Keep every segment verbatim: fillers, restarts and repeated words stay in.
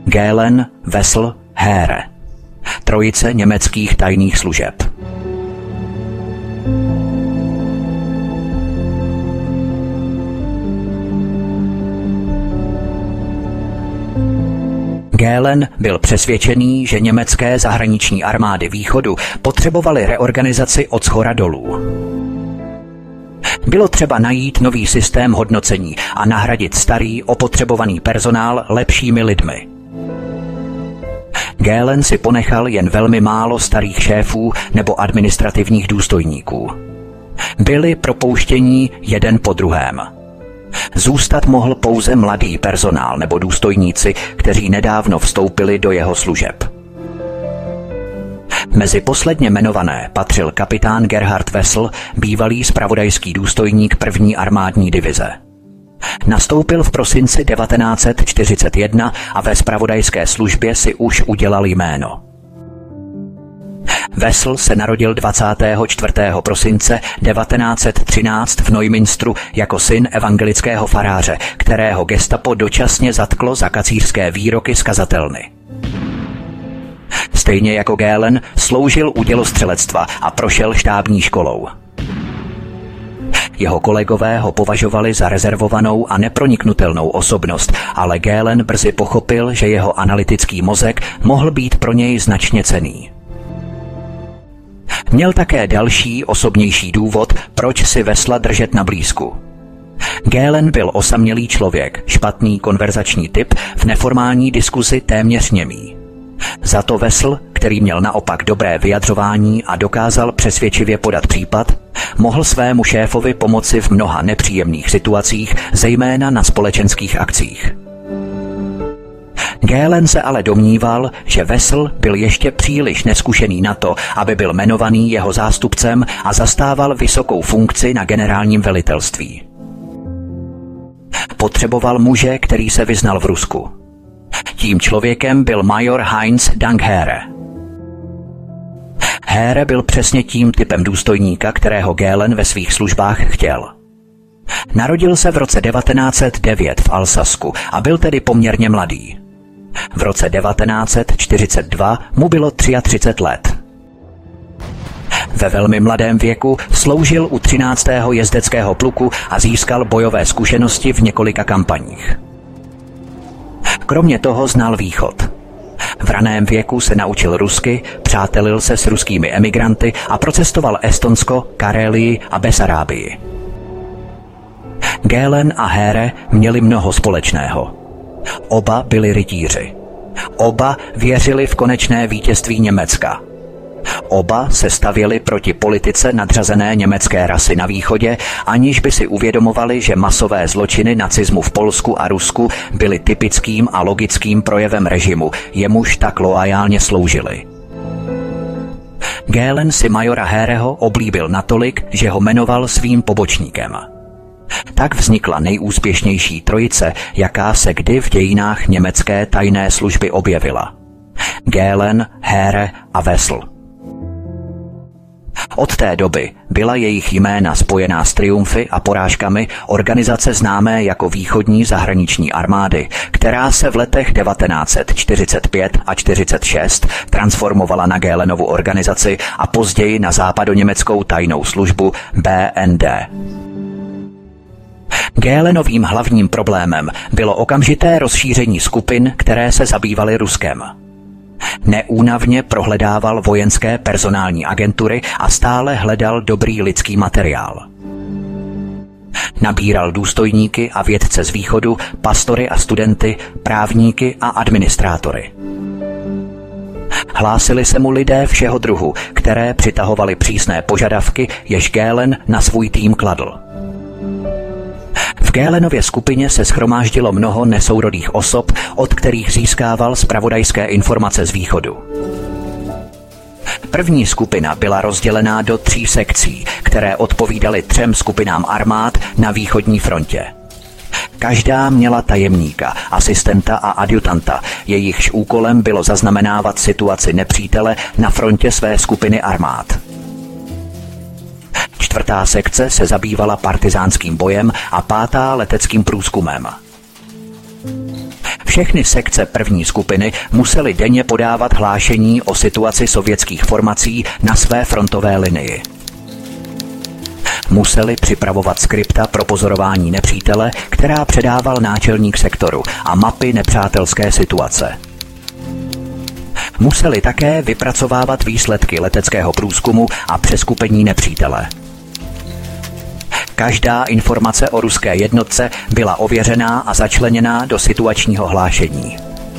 Gehlen, Wessel, Heere. Trojice německých tajných služeb. Gehlen byl přesvědčený, že německé zahraniční armády východu potřebovaly reorganizaci od shora dolů. Bylo třeba najít nový systém hodnocení a nahradit starý, opotřebovaný personál lepšími lidmi. Gehlen si ponechal jen velmi málo starých šéfů nebo administrativních důstojníků. Byli propouštění jeden po druhém. Zůstat mohl pouze mladý personál nebo důstojníci, kteří nedávno vstoupili do jeho služeb. Mezi posledně jmenované patřil kapitán Gerhard Wessel, bývalý zpravodajský důstojník první armádní divize. Nastoupil v prosinci devatenáct set čtyřicet jedna a ve zpravodajské službě si už udělal jméno. Wessel se narodil dvacátého čtvrtého prosince devatenáct set třináct v Neumünsteru jako syn evangelického faráře, kterého gestapo dočasně zatklo za kacířské výroky z kazatelny. Stejně jako Gehlen sloužil u dělostřelectva a prošel štábní školou. Jeho kolegové ho považovali za rezervovanou a neproniknutelnou osobnost, ale Gehlen brzy pochopil, že jeho analytický mozek mohl být pro něj značně cenný. Měl také další, osobnější důvod, proč si Wessela držet na blízku. Gehlen byl osamělý člověk, špatný konverzační typ, v neformální diskuzi téměř němý. Za to Wessel, který měl naopak dobré vyjadřování a dokázal přesvědčivě podat případ, mohl svému šéfovi pomoci v mnoha nepříjemných situacích, zejména na společenských akcích. Gehlen se ale domníval, že Wessel byl ještě příliš neskušený na to, aby byl jmenovaný jeho zástupcem a zastával vysokou funkci na generálním velitelství. Potřeboval muže, který se vyznal v Rusku. Tím člověkem byl major Heinz Dankheere. Heere byl přesně tím typem důstojníka, kterého Gehlen ve svých službách chtěl. Narodil se v roce devatenáct set devět v Alsasku a byl tedy poměrně mladý. V roce devatenáct set čtyřicet dva mu bylo třicet tři let. Ve velmi mladém věku sloužil u třináctého jezdeckého pluku a získal bojové zkušenosti v několika kampaních. Kromě toho znal východ. V raném věku se naučil rusky, přátelil se s ruskými emigranty a procestoval Estonsko, Karélii a Besarábii. Gehlen a Heere měli mnoho společného. Oba byli rytíři. Oba věřili v konečné vítězství Německa. Oba se stavěli proti politice nadřazené německé rasy na východě, aniž by si uvědomovali, že masové zločiny nacismu v Polsku a Rusku byly typickým a logickým projevem režimu, jemuž tak loajálně sloužili. Gehlen si majora Heereho oblíbil natolik, že ho jmenoval svým pobočníkem. Tak vznikla nejúspěšnější trojice, jaká se kdy v dějinách německé tajné služby objevila. Gehlen, Heere a Wessel. Od té doby byla jejich jména spojená s triumfy a porážkami organizace známé jako Východní zahraniční armády, která se v letech devatenáct set čtyřicet pět a čtyřicet šest transformovala na Gehlenovu organizaci a později na západoněmeckou tajnou službu B N D. Gehlenovým hlavním problémem bylo okamžité rozšíření skupin, které se zabývaly Ruskem. Neúnavně prohledával vojenské personální agentury a stále hledal dobrý lidský materiál. Nabíral důstojníky a vědce z východu, pastory a studenty, právníky a administrátory. Hlásili se mu lidé všeho druhu, které přitahovaly přísné požadavky, jež Gehlen na svůj tým kladl. V Gehlenově skupině se shromáždilo mnoho nesourodých osob, od kterých získával zpravodajské informace z východu. První skupina byla rozdělená do tří sekcí, které odpovídaly třem skupinám armád na východní frontě. Každá měla tajemníka, asistenta a adjutanta, jejichž úkolem bylo zaznamenávat situaci nepřítele na frontě své skupiny armád. Čtvrtá sekce se zabývala partizánským bojem a pátá leteckým průzkumem. Všechny sekce první skupiny musely denně podávat hlášení o situaci sovětských formací na své frontové linii. Museli připravovat skripta pro pozorování nepřítele, která předával náčelník sektoru, a mapy nepřátelské situace. Museli také vypracovávat výsledky leteckého průzkumu a přeskupení nepřítele. Každá informace o ruské jednotce byla ověřená a začleněná do situačního hlášení.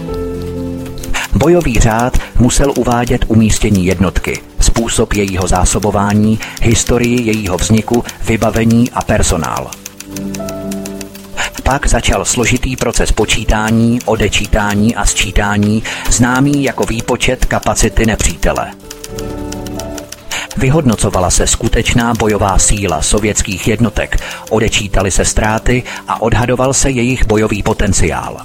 Bojový řád musel uvádět umístění jednotky, způsob jejího zásobování, historii jejího vzniku, vybavení a personál. Pak začal složitý proces počítání, odečítání a sčítání, známý jako výpočet kapacity nepřítele. Vyhodnocovala se skutečná bojová síla sovětských jednotek, odečítaly se ztráty a odhadoval se jejich bojový potenciál.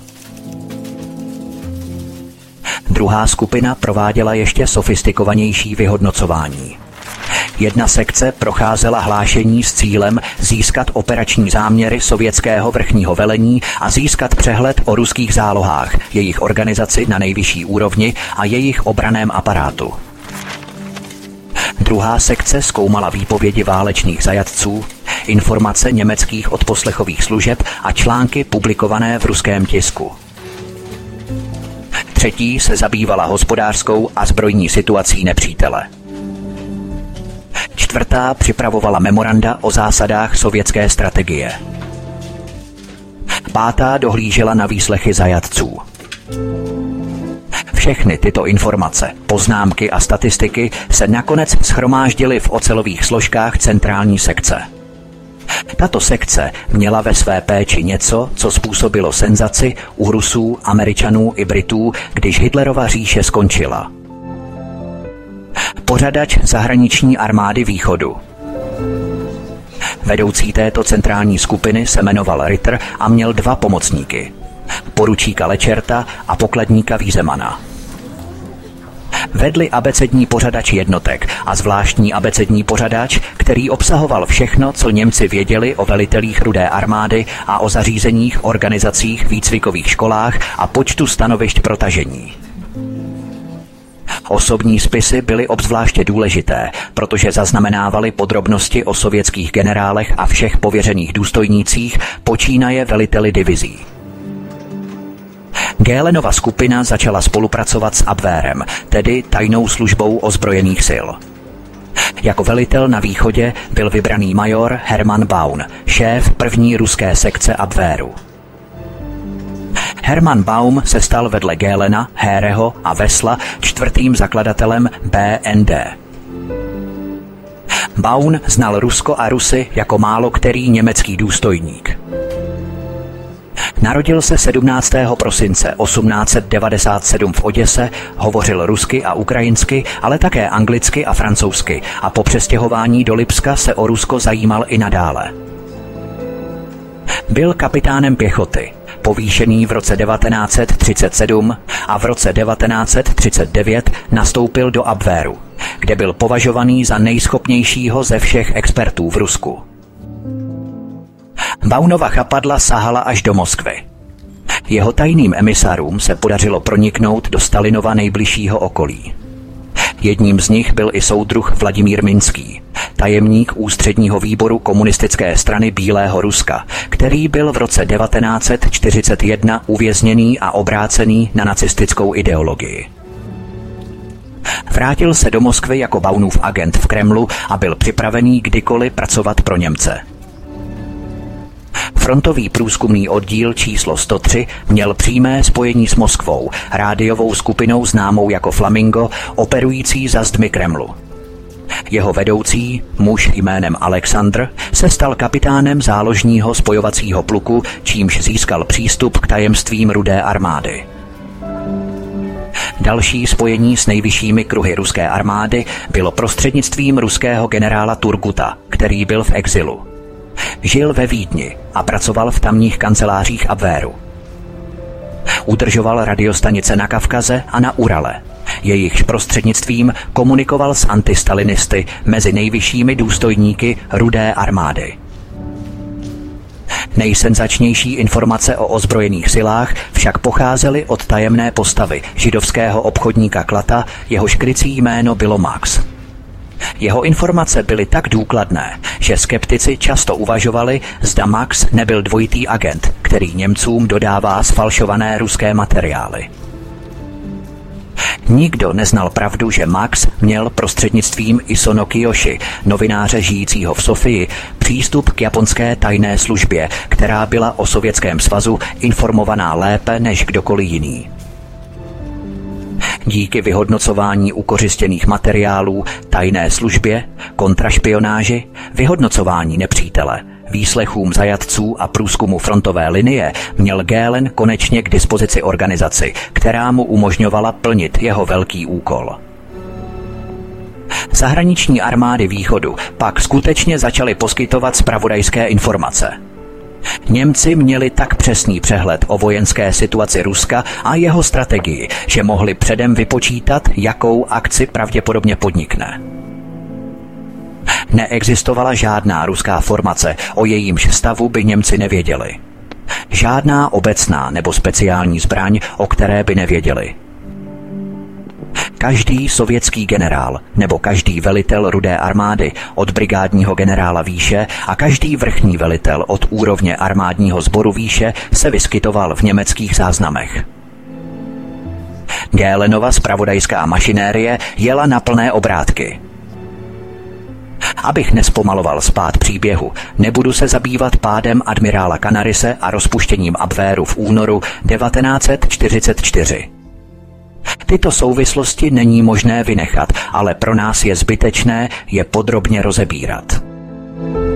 Druhá skupina prováděla ještě sofistikovanější vyhodnocování. Jedna sekce procházela hlášení s cílem získat operační záměry sovětského vrchního velení a získat přehled o ruských zálohách, jejich organizaci na nejvyšší úrovni a jejich obranném aparátu. Druhá sekce zkoumala výpovědi válečných zajatců, informace německých odposlechových služeb a články publikované v ruském tisku. Třetí se zabývala hospodářskou a zbrojní situací nepřítele. Čtvrtá připravovala memoranda o zásadách sovětské strategie. Pátá dohlížela na výslechy zajatců. Všechny tyto informace, poznámky a statistiky se nakonec shromáždily v ocelových složkách centrální sekce. Tato sekce měla ve své péči něco, co způsobilo senzaci u Rusů, Američanů i Britů, když Hitlerova říše skončila. Pořadač zahraniční armády východu. Vedoucí této centrální skupiny se jmenoval Ritter a měl dva pomocníky. Poručíka Lečerta a pokladníka Vízemana. Vedli abecední pořadač jednotek a zvláštní abecední pořadač, který obsahoval všechno, co Němci věděli o velitelích Rudé armády a o zařízeních, organizacích, výcvikových školách a počtu stanovišť pro tažení. Osobní spisy byly obzvláště důležité, protože zaznamenávaly podrobnosti o sovětských generálech a všech pověřených důstojnících, počínaje veliteli divizí. Gehlenova skupina začala spolupracovat s Abwehrem, tedy tajnou službou ozbrojených sil. Jako velitel na východě byl vybraný major Hermann Baun, šéf první ruské sekce Abwehru. Hermann Baum se stal vedle Gehlena, Heereho a Wessla čtvrtým zakladatelem B N D. Baun znal Rusko a Rusy jako málo který německý důstojník. Narodil se sedmnáctého prosince osmnáct set devadesát sedm v Oděse, hovořil rusky a ukrajinsky, ale také anglicky a francouzsky a po přestěhování do Lipska se o Rusko zajímal i nadále. Byl kapitánem pěchoty, povýšený v roce devatenáct set třicet sedm a v roce devatenáct set třicet devět nastoupil do Abwehru, kde byl považovaný za nejschopnějšího ze všech expertů v Rusku. Baunova chapadla sahala až do Moskvy. Jeho tajným emisarům se podařilo proniknout do Stalinova nejbližšího okolí. Jedním z nich byl i soudruh Vladimír Minský, tajemník ústředního výboru komunistické strany Bílého Ruska, který byl v roce devatenáct set čtyřicet jedna uvězněný a obrácený na nacistickou ideologii. Vrátil se do Moskvy jako Baunův agent v Kremlu a byl připravený kdykoliv pracovat pro Němce. Frontový průzkumný oddíl číslo sto tři měl přímé spojení s Moskvou, rádiovou skupinou známou jako Flamingo, operující za zdmi Kremlu. Jeho vedoucí, muž jménem Alexandr, se stal kapitánem záložního spojovacího pluku, čímž získal přístup k tajemstvím Rudé armády. Další spojení s nejvyššími kruhy ruské armády bylo prostřednictvím ruského generála Turguta, který byl v exilu. Žil ve Vídni a pracoval v tamních kancelářích Abwehru. Udržoval radiostanice na Kavkaze a na Urale. Jejichž prostřednictvím komunikoval s antistalinisty mezi nejvyššími důstojníky Rudé armády. Nejsenzačnější informace o ozbrojených silách však pocházely od tajemné postavy, židovského obchodníka Klata, jehož krycí jméno bylo Max. Jeho informace byly tak důkladné, že skeptici často uvažovali, zda Max nebyl dvojitý agent, který Němcům dodává sfalšované ruské materiály. Nikdo neznal pravdu, že Max měl prostřednictvím Isono Kiyoshi, novináře žijícího v Sofii, přístup k japonské tajné službě, která byla o Sovětském svazu informovaná lépe než kdokoliv jiný. Díky vyhodnocování ukořistěných materiálů, tajné službě, kontrašpionáži, vyhodnocování nepřítele, výslechům zajatců a průzkumu frontové linie měl Göhlen konečně k dispozici organizaci, která mu umožňovala plnit jeho velký úkol. Zahraniční armády východu pak skutečně začaly poskytovat zpravodajské informace. Němci měli tak přesný přehled o vojenské situaci Ruska a jeho strategii, že mohli předem vypočítat, jakou akci pravděpodobně podnikne. Neexistovala žádná ruská formace, o jejímž stavu by Němci nevěděli. Žádná obecná nebo speciální zbraň, o které by nevěděli. Každý sovětský generál nebo každý velitel Rudé armády od brigádního generála výše a každý vrchní velitel od úrovně armádního sboru výše se vyskytoval v německých záznamech. Göhlenova zpravodajská mašinérie jela na plné obrátky. Abych nespomaloval spád příběhu, nebudu se zabývat pádem admirála Canarise a rozpuštěním Abwehru v únoru devatenáct set čtyřicet čtyři. Tyto souvislosti není možné vynechat, ale pro nás je zbytečné je podrobně rozebírat.